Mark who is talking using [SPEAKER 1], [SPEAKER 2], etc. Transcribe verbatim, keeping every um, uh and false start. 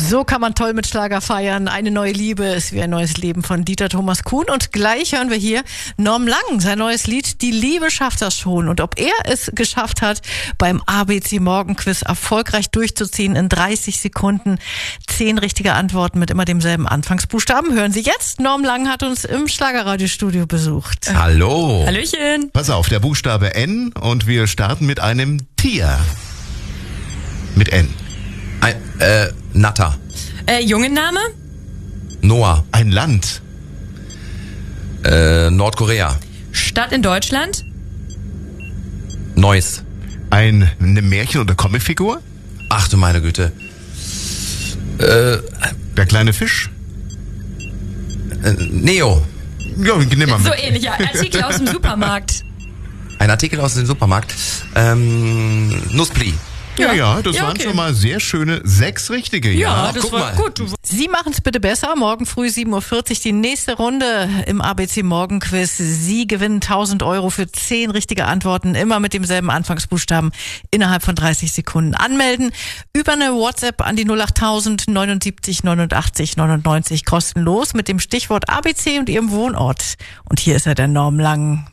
[SPEAKER 1] So kann man toll mit Schlager feiern. Eine neue Liebe ist wie ein neues Leben von Dieter Thomas Kuhn. Und gleich hören wir hier Norm Lang, sein neues Lied Die Liebe schafft das schon. Und ob er es geschafft hat, beim A B C Morgenquiz erfolgreich durchzuziehen in dreißig Sekunden. Zehn richtige Antworten mit immer demselben Anfangsbuchstaben. Hören Sie jetzt. Norm Lang hat uns im Schlagerradiostudio besucht.
[SPEAKER 2] Hallo.
[SPEAKER 3] Hallöchen.
[SPEAKER 2] Pass auf, der Buchstabe N und wir starten mit einem Tier. Mit N.
[SPEAKER 4] Ein, äh, Natter.
[SPEAKER 3] Äh, Jungenname?
[SPEAKER 4] Noah.
[SPEAKER 2] Ein Land.
[SPEAKER 4] Äh, Nordkorea.
[SPEAKER 3] Stadt in Deutschland?
[SPEAKER 4] Neuss.
[SPEAKER 2] Ein, eine Märchen- oder Comicfigur.
[SPEAKER 4] Ach du meine Güte. Äh,
[SPEAKER 2] Der kleine Fisch.
[SPEAKER 4] äh Neo.
[SPEAKER 2] Ja, nimm mal
[SPEAKER 3] So
[SPEAKER 2] mit.
[SPEAKER 3] ähnlich, ja. Artikel aus dem Supermarkt.
[SPEAKER 4] Ein Artikel aus dem Supermarkt. Ähm, Nusspli.
[SPEAKER 2] Ja, ja, das
[SPEAKER 3] Ja,
[SPEAKER 2] waren
[SPEAKER 3] okay.
[SPEAKER 2] schon mal sehr schöne sechs richtige. Ja,
[SPEAKER 3] das
[SPEAKER 4] guck
[SPEAKER 3] war
[SPEAKER 4] mal.
[SPEAKER 3] gut.
[SPEAKER 1] Sie machen es bitte besser. Morgen früh sieben Uhr vierzig die nächste Runde im A B C Morgenquiz. Sie gewinnen tausend Euro für zehn richtige Antworten, immer mit demselben Anfangsbuchstaben innerhalb von dreißig Sekunden. Anmelden über eine WhatsApp an die null acht tausend neunundsiebzig neunundachtzig neunundneunzig kostenlos mit dem Stichwort A B C und Ihrem Wohnort. Und hier ist er, der Norm Lang.